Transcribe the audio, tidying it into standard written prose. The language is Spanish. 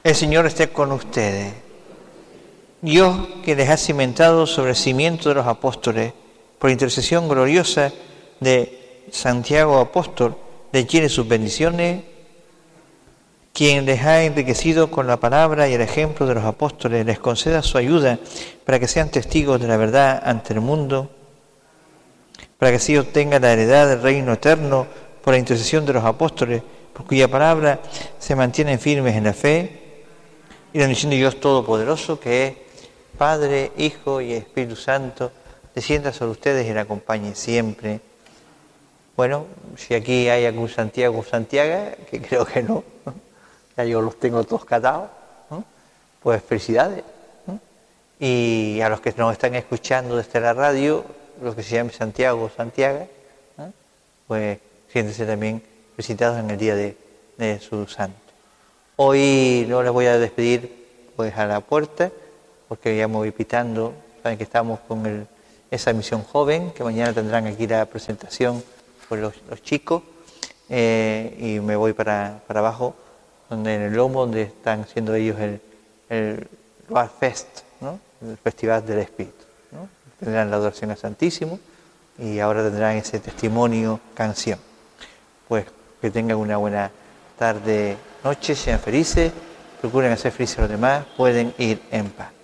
El Señor esté con ustedes. Dios, que les ha cimentado sobre el cimiento de los apóstoles, por intercesión gloriosa de Santiago apóstol, les llene sus bendiciones, quien les ha enriquecido con la palabra y el ejemplo de los apóstoles, les conceda su ayuda para que sean testigos de la verdad ante el mundo, para que así obtengan la heredad del reino eterno por la intercesión de los apóstoles, por cuya palabra se mantienen firmes en la fe, y la bendición de Dios Todopoderoso, que es Padre, Hijo y Espíritu Santo, descienda sobre ustedes y la acompañe siempre. Bueno, si aquí hay algún Santiago o Santiago, que creo que no, ya yo los tengo todos catados, ¿no? Pues felicidades, ¿no? Y a los que nos están escuchando desde la radio, los que se llamen Santiago o Santiago, ¿no? Pues siéntense también felicitados en el día de su santo. Hoy no les voy a despedir pues a la puerta, porque ya me voy pitando. Saben que estamos con esa misión joven, que mañana tendrán aquí la presentación por los chicos, y me voy para abajo, donde en el Lomo, donde están haciendo ellos el Roar Fest, ¿no? El Festival del Espíritu, ¿no? Tendrán la adoración al Santísimo y ahora tendrán ese testimonio canción. Pues que tengan una buena tarde, noche, sean felices, procuren hacer felices a los demás, pueden ir en paz.